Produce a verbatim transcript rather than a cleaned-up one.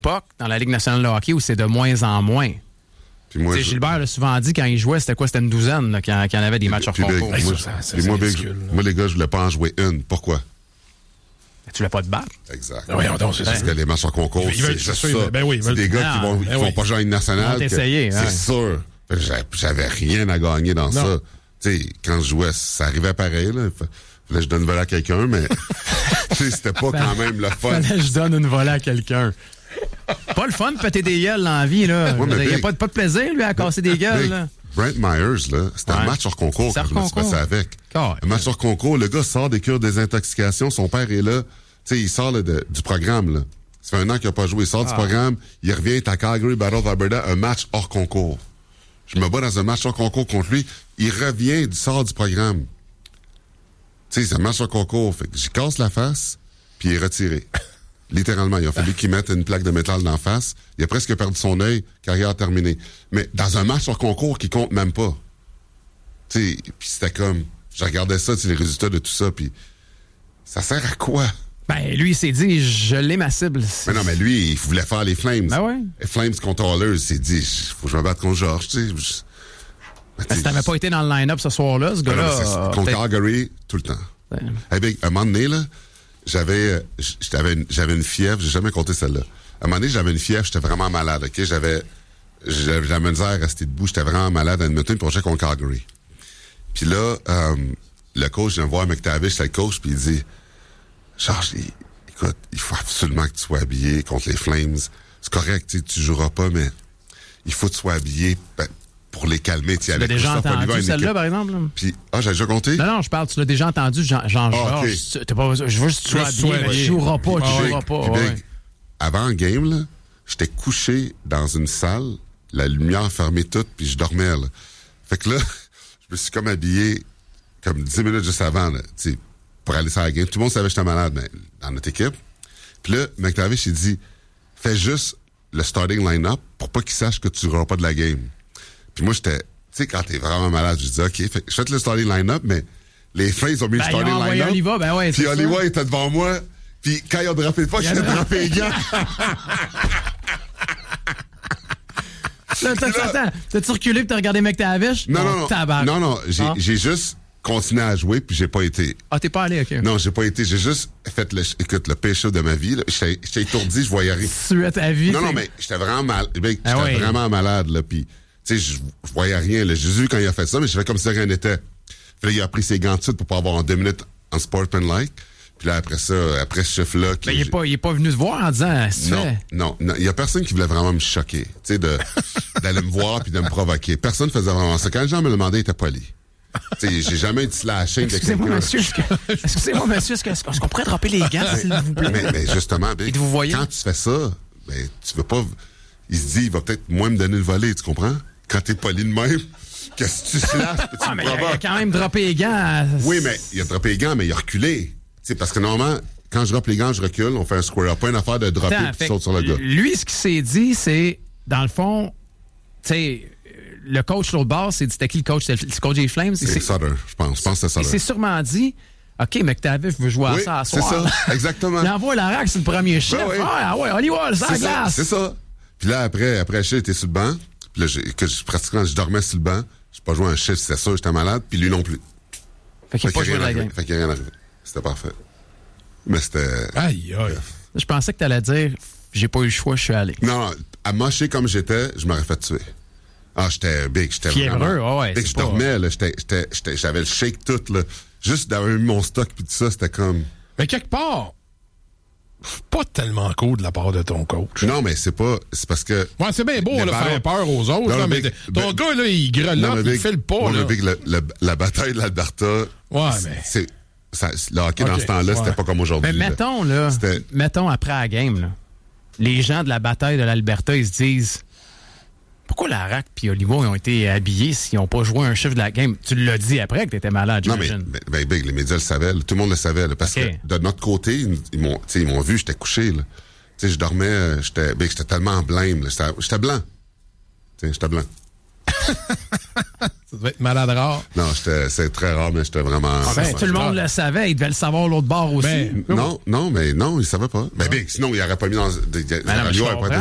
époque dans la Ligue nationale de hockey où c'est de moins en moins. Puis moi, je... Gilbert l'a souvent dit quand il jouait, c'était quoi? C'était une douzaine là, quand, quand il y avait des matchs hors concours. Moi, moi, moi, les gars, je voulais pas en jouer une. Pourquoi? Tu voulais pas te battre? Exact. Oui, donc, c'est Parce ça. que les matchs hors concours, ils veulent, c'est c'est juste ça. ça. Ben oui, c'est des gars non, qui vont, ben qui vont oui. pas jouer en Ligue nationale. Ils vont t'essayer, C'est ouais. sûr. J'avais rien à gagner dans non. ça. Tu sais, quand je jouais, ça arrivait pareil, là. Fallait que je donne une volée à quelqu'un, mais c'était pas quand même le fun. Fallait que je donne une volée à quelqu'un. Pas le fun de péter des gueules dans la vie, là. Ouais, il n'y a Big, pas, pas de plaisir, lui, à casser des gueules, Big, là. Brent Myers, là, c'était ouais. un match hors concours quand je me suis passé avec. Oh, un match hors concours, le gars sort des cures de désintoxication, son père est là. Tu sais, il sort là, de, du programme, là. Ça fait un an qu'il n'a pas joué. Il sort ah. du programme, il revient, il est à Calgary Battle d'Alberta, un match hors concours. Je me bats dans un match hors concours contre lui. Il revient, il sort du programme. Tu sais, c'est un match hors concours. Fait que j'y casse la face, puis il est retiré. Littéralement. Il a fallu qu'il mette une plaque de métal d'en face. Il a presque perdu son œil, carrière terminée. Mais dans un match hors concours qui compte même pas. Tu sais, puis c'était comme... Je regardais ça, tu sais, les résultats de tout ça, puis ça sert à quoi? Ben, lui, il s'est dit, je l'ai ma cible. Mais non, mais lui, il voulait faire les Flames. Ben ouais. Les Flames contre Oilers, il s'est dit, faut que je me batte contre Georges, tu sais. Je... Ben, si t'avais pas été dans le line-up ce soir-là, ce gars-là... Non, non, contre Calgary, tout le temps. Ouais. Hey, Big, à un moment donné, là, j'avais, j'avais, une, j'avais une fièvre, j'ai jamais compté celle-là. À un moment donné, j'avais une fièvre, j'étais vraiment malade, OK? J'avais, j'avais la misère à rester debout, j'étais vraiment malade à Edmonton, puis on jouait contre Calgary. Puis là, euh, le coach vient voir McTavish, c'est le coach, puis il dit, Georges, il, écoute, il faut absolument que tu sois habillé contre les Flames. C'est correct, tu tu joueras pas, mais il faut que tu sois habillé ben, pour les calmer. Tu l'as déjà entendu celle-là, par exemple? Puis, ah, j'ai déjà compté? Non, non, je parle, tu l'as déjà entendu, Jean, Jean ah, okay. Georges. T'es pas, je veux juste que tu sois habillé, mais tu joueras pas, tu joueras pas. Big, ouais. Avant le game, là, j'étais couché dans une salle, la lumière fermée toute, puis je dormais, là. Fait que là, je me suis comme habillé comme dix minutes juste avant, là, tu sais, pour aller sur la game. Tout le monde savait que j'étais malade, mais dans notre équipe. Puis là, McTavish, il dit, fais juste le starting line-up pour pas qu'il sache que tu joueras pas de la game. Puis moi, j'étais, tu sais, quand t'es vraiment malade, je dis, OK, fait, je fais le starting line-up, mais les Flames ont mis ben, le starting line-up. Oliva, ben ouais, puis Oliva était devant moi, puis quand ils ont drapé le pas, j'ai drapé les gants. Là, attends, t'as-tu reculé pis t'as regardé McTavish? Non, non, non. Tabac. Non, non, j'ai, ah. j'ai juste continué à jouer, puis j'ai pas été... Ah, t'es pas allé, OK. Non, j'ai pas été, j'ai juste fait le, écoute, le péché de ma vie, là. J'étais, j'étais étourdi, je voyais rien. Tu es ta vie. Non, non, mais j'étais vraiment mal, j'étais ah oui. vraiment malade, là, puis, tu sais, je, je voyais rien, là. Jésus, quand il a fait ça, mais je fais comme si rien n'était. Puis là, il a pris ses gants de suite pour pas avoir en deux minutes en sportsmanlike. Puis là, après ça, après ce chiffre-là... Mais il est pas, il est pas venu te voir en disant... Non, non, non. Il y a personne qui voulait vraiment me choquer, tu sais, de, d'aller me voir puis de me provoquer. Personne faisait vraiment ça. Quand les gens me demandaient, il était poli. Tu sais, j'ai jamais été la chaîne de quelqu'un. Excusez-moi, monsieur, est-ce que, excusez-moi, monsieur, est-ce, que, est-ce qu'on pourrait dropper les gants, s'il vous plaît? Mais, mais justement, Big, vous voyez? Quand tu fais ça, ben, tu veux pas... Il se dit, il va peut-être moins me donner le volet, tu comprends? Quand t'es poli de même... Qu'est-ce que tu slashes? Ah, mais il a, il a quand même droppé les gants. Oui, mais il a droppé les gants, mais il a reculé. T'sais, parce que normalement, quand je droppe les gants, je recule, on fait un square up. Pas une affaire de dropper et tu sautes sur le gars. Lui, ce qu'il s'est dit, c'est, dans le fond, tu sais, le coach l'autre bord, c'est dit, c'était qui le coach? C'était le coach des Flames? C'est Sutter, je pense. Je pense que c'est Sutter. Il s'est sûrement dit, OK, McTavish veut jouer oui, à ça à soir. c'est ça, exactement. Il envoie la rack sur le premier chef. Ben oui. Ah ouais, Hollywood, ça glace. C'est ça. Puis là, après, après le chef était sur le banc. Puis là, j'ai, que je, pratiquement, je dormais sur le banc. Je n'ai pas joué un chef, c'est sûr, j'étais malade. Puis lui non plus. Fait qu'il n'a pas joué la game. Fait qu'il n'y a rien arrivé. C'était parfait. Mais c'était... Aïe, aïe. Je pensais que tu allais dire, j'ai pas eu le choix, je suis allé. Non, non, à mocher comme j'étais, je m'aurais fait tuer. Ah, j'étais big, j'étais Fiévreux, vraiment... ouais. Big, je pas... dormais, là, j'étais, j'étais, j'étais, j'avais le shake tout, là. Juste d'avoir mis mon stock puis tout ça, c'était comme... Mais quelque part, pas tellement cool de la part de ton coach. Non, mais c'est pas... C'est parce que... Ouais, c'est bien beau, de faire peur aux autres, non, là, mais big, ton big, gars, là, il grelotte, il fait le pas, non, là. Big, le, le, la bataille de l'Alberta... Ouais, mais... C'est... Ça, le hockey okay, dans ce temps-là, ouais. C'était pas comme aujourd'hui. Mais mettons, là, là mettons après la game, là, les gens de la bataille de l'Alberta, ils se disent pourquoi la R A C et Oliva ont été habillés s'ils n'ont pas joué un chiffre de la game? Tu l'as dit après que tu étais malade, j'imagine. Non, mais, mais, mais les médias le savaient, là, tout le monde le savait, là, parce okay. que de notre côté, ils, ils m'ont, ils m'ont vu, j'étais couché, là. Tu sais, je dormais, j'étais, ben, j'étais tellement blême, là, j'étais, j'étais blanc. Tu sais, j'étais blanc. Ça devait être malade rare. Non, c'est très rare, mais j'étais vraiment... Ah ben, tout le monde le savait, il devait le savoir l'autre bord aussi. Ben, non, non, mais non, il savait pas. Ben, bien, sinon, il n'aurait pas mis dans... Ben non,